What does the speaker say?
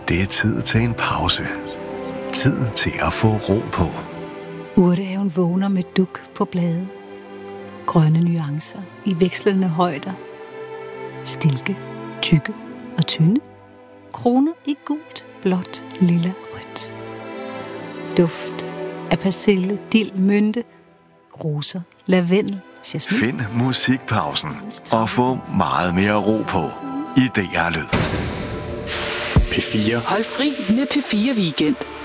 Det er tid til en pause. Tid til at få ro på. Urtehaven vågner med duk på blade. Grønne nuancer i vekslende højder. Stilke, tykke og tynde. Kroner i gult, blåt, lilla, rødt. Duft af persille, dild, mynte, roser, lavendel, jasmin. Find musikpausen og få meget mere ro på i DR Lyd. P4. Hold fri med P4 Weekend.